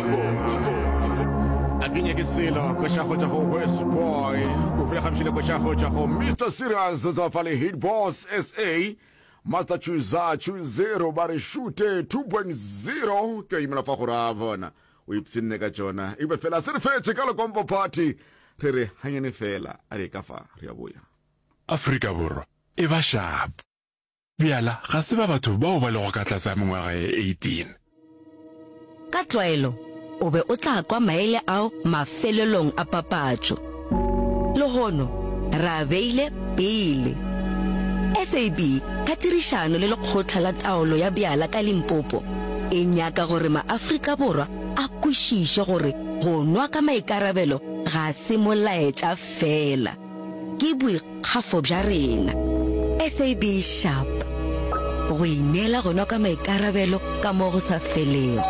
Akinye kisilo kweshaho jaho West Boy kufika hamshile kweshaho jaho Mr. Serious zafale Hit Boss SA Master Chuza Chuzero bare shute 2.0 ke imela fa gora bona o ipsine ka jona ibe fela se re fetse ka le kompo party re hanyane fela are ka fa re ya boya Afrika borwa e ba sharp biala ga se ba batho ba o ba le go ka tlatsa mengwaga e 18 ka tlwaelo o be o tla kwa maele ao mafelelong a papatso le hono ra beile pele SAB ka tirishano le lekgotla la taolo ya biala ka Limpopo e nyaka gore maAfrika borwa a kwishishe gore go nwa ka maikarabelo ga se molaetša fela ke boikgafo bja rena SAB sharp go inela go nwa ka maikarabelo ka mo go sa felego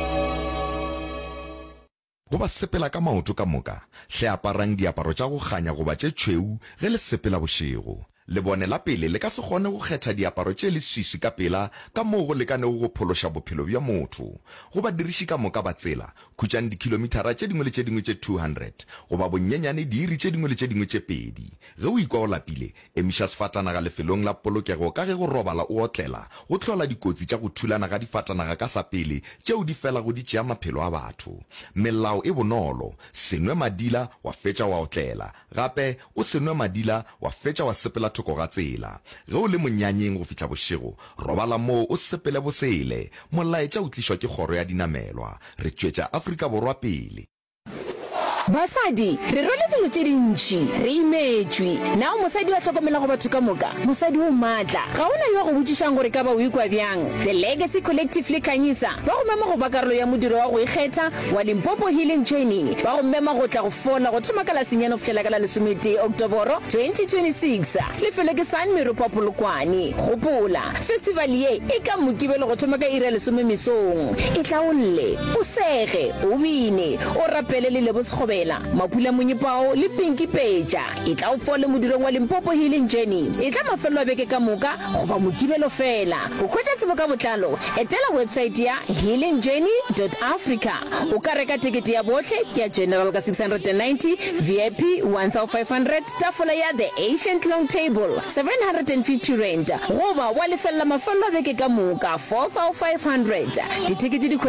go ba sepela ka maoto ka moka hle aparang diaparo tša go ganya go ba tše tšweu ge le sepela bošego le bone la pele le ka se gone go kgetha diaparo tše le swiswi ka pela ka moo go lekanego go phološa bophelo bja motho go ba diriši ka moka ba tsela khutšang dikilomitara tše dingwe le tše dingwe tše 200 go ba bonnyenyane diiri tše dingwe le tše dingwe tše pedi ge o ikwa o lapile emiša sefatanaga lefelong la polokego ka ge go robala o otlela go tlhola dikotsi tša go thulana ga difatanaga ka sa pele tšeo di fela go di tšea maphelo a batho melao e bonolo senwe madila wa fetša wa otlela gape o senwe madila wa fetša wa sepela thoko ga tsela ge o le monyanyeng go fihla bošego robala moo o sepele bosele molaetša o tlišwa ke kgoro ya dinamelwa re tšwetša Afrika borwa pele basadi re role dilo tše dintši re imetšwe nao mosadi wa hlokomela go batho ka moka mosadi o maatla ga ona yo go botšišang gore ka ba o ikwa bjang the legacy collective le kanyisa ba go mema go ba karolo ya modiro wa go ikgetha wa Limpopo Healing Journey ba go mema go tla go fola go thoma ka la senyano fihlela ka la 11 Oktoboro 2026 lefelo ke San Meropa Polokwane gopola festival ye e ka mokibelo go thoma ka ira 10 mesong e tla olle o sege o bine o rapele le lebosgobe mapula monyepao le Pinky Peja e tla o fole modirong wa Limpopo Healing Journey e tla mafelo a beke ka moka go ba mokibelo fela go khwetša tsebo ka botlalo etela website ya healingjourney.africa o ka reka tikete ya botlhe ke ya general ka 690 VIP 1500 tafola ya the ancient long table 750 rand go ba wa lefella mafelo a beke ka moka 4500 ditikete di